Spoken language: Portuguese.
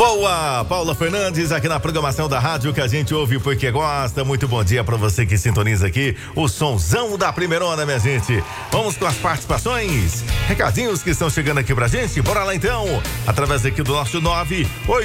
Voa, Paula Fernandes, aqui na programação da rádio que a gente ouve porque gosta. Muito bom dia pra você que sintoniza aqui o sonzão da primeirona, minha gente. Vamos com as participações, recadinhos que estão chegando aqui pra gente. Bora lá então, através aqui do nosso 9